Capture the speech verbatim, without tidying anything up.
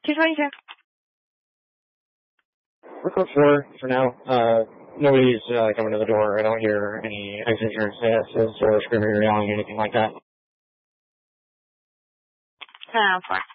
two twenty-two. We're code four for now. Uh, nobody's uh, coming to the door. I don't hear any exit or screaming or yelling or anything like that. ten oh four.